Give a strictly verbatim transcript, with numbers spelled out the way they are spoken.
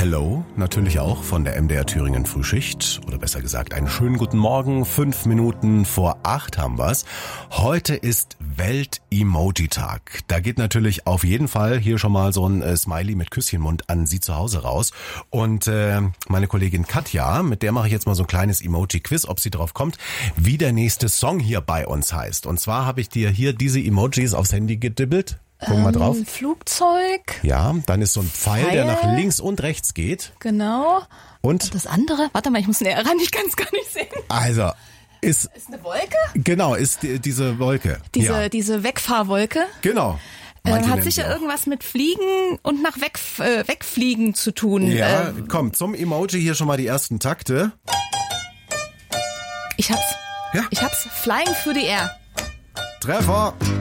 Hello, natürlich auch von der M D R Thüringen Frühschicht. Oder besser gesagt, einen schönen guten Morgen. Fünf Minuten vor acht haben wir's. Heute ist Welt-Emoji-Tag. Da geht natürlich auf jeden Fall hier schon mal so ein äh, Smiley mit Küsschenmund an Sie zu Hause raus. Und äh, meine Kollegin Katja, mit der mache ich jetzt mal so ein kleines Emoji-Quiz, ob sie drauf kommt, wie der nächste Song hier bei uns heißt. Und zwar habe ich dir hier diese Emojis aufs Handy gedibbelt. Guck mal drauf. Ähm, Flugzeug. Ja, dann ist so ein Pfeil, Pfeil. der nach links und rechts geht. Genau. Und? Und das andere? Warte mal, ich muss näher ran, ich kann es gar nicht sehen. Also, ist... Ist eine Wolke? Genau, ist die, diese Wolke. Diese, ja. diese Wegfahrwolke. Genau. Äh, Manche hat nennen sicher sie auch. irgendwas mit Fliegen und nach weg, äh, Wegfliegen zu tun. Ja, Äh, komm, zum Emoji hier schon mal die ersten Takte. ich hab's. Ja. Ich hab's. Flying through the air. Treffer.